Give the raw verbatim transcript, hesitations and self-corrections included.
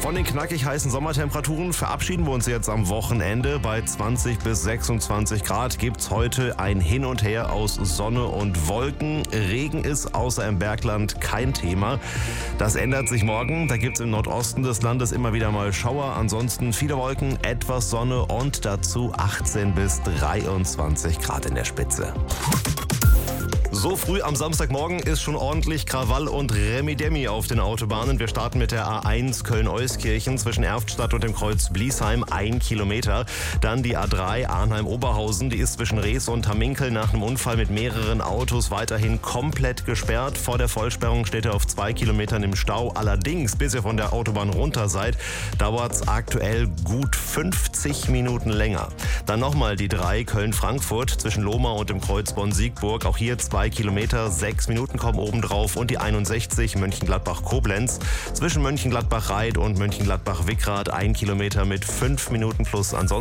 Von den knackig heißen Sommertemperaturen verabschieden wir uns jetzt am Wochenende. Bei zwanzig bis sechsundzwanzig Grad gibt's heute ein Hin und Her aus Sonne und Wolken. Regen ist außer im Bergland kein Thema. Das ändert sich morgen. Da gibt's im Nordosten des Landes immer wieder mal Schauer. Ansonsten viele Wolken, etwas Sonne und dazu achtzehn bis dreiundzwanzig Grad in der Spitze. So früh am Samstagmorgen ist schon ordentlich Krawall und Remi-Demi auf den Autobahnen. Wir starten mit der A eins Köln-Euskirchen zwischen Erftstadt und dem Kreuz Bliesheim, ein Kilometer. Dann die A drei Arnheim-Oberhausen, die ist zwischen Rees und Hamminkel nach einem Unfall mit mehreren Autos weiterhin komplett gesperrt. Vor der Vollsperrung steht er auf zwei Kilometern im Stau. Allerdings, bis ihr von der Autobahn runter seid, dauert es aktuell gut fünfzig Minuten länger. Dann nochmal die drei Köln-Frankfurt zwischen Lohmar und dem Kreuz Bonn-Siegburg. Auch hier zwei Kilometer, sechs Minuten kommen obendrauf. Und die einundsechzig Mönchengladbach-Koblenz zwischen Mönchengladbach-Reit und Mönchengladbach-Wickrath, ein Kilometer mit fünf Minuten plus. Ansonsten